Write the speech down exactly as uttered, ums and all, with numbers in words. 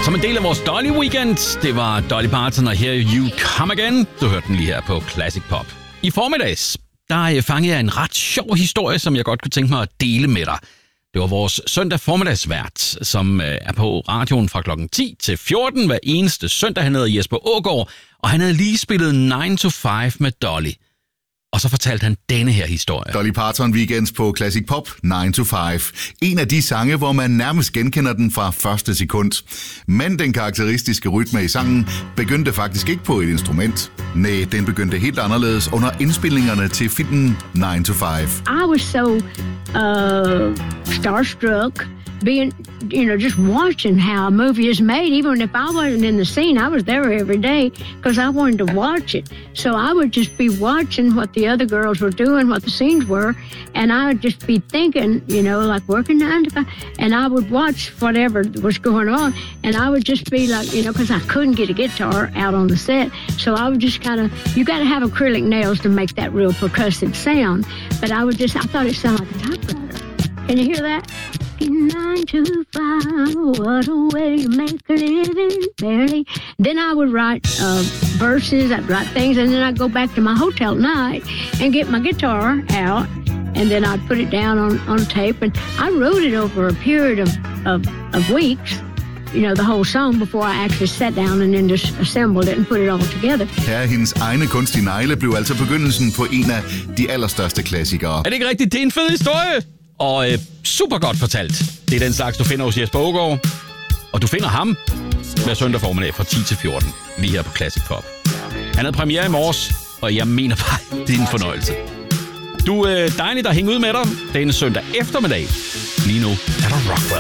Som en del af vores Dolly Weekend, det var Dolly Parton og Here You Come Again. Du hørte den lige her på Classic Pop. I formiddags, der fangede jeg en ret sjov historie, som jeg godt kunne tænke mig at dele med dig. Det var vores søndag formiddagsvært, som er på radioen fra klokken ti til fjorten hver eneste søndag. Han hedder Jesper Aagaard, og han havde lige spillet nine to five med Dolly. Og så fortalte han denne her historie. Dolly Parton Weekends på Classic Pop, nine to five. En af de sange, hvor man nærmest genkender den fra første sekund. Men den karakteristiske rytme i sangen begyndte faktisk ikke på et instrument. Nej, den begyndte helt anderledes under indspilningerne til filmen nine to five. I was so uh, starstruck. Being, you know, just watching how a movie is made. Even if I wasn't in the scene, I was there every day because I wanted to watch it. So I would just be watching what the other girls were doing, what the scenes were, and I would just be thinking, you know, like working nine to five, and I would watch whatever was going on, and I would just be like, you know, because I couldn't get a guitar out on the set, so I would just kind of, you got to have acrylic nails to make that real percussive sound, but I would just, I thought it sounded like a typewriter. Can you hear that? Nine to five, what a way to make a living, barely. Then I would write uh, verses, I'd write things, and then I'd go back to my hotel at night and get my guitar out, and then I'd put it down on, on tape, and I wrote it over a period of, of, of weeks, you know, the whole song before I actually sat down and then just assembled it and put it all together. Her hendes egne kunstige negle blev altså begyndelsen på en af de allerstørste klassikere. Er det ikke rigtigt? Det er en fed historie. Og øh, super godt fortalt. Det er den slags, du finder hos Jesper Aagaard. Og du finder ham hver søndag formiddag fra ti til fjorten, lige her på Classic Pop. Han havde premiere i morges, og jeg mener bare, det er en fornøjelse. Du er øh, dejligt at hænge ud med dig denne søndag eftermiddag. Lige nu er der Rockwell.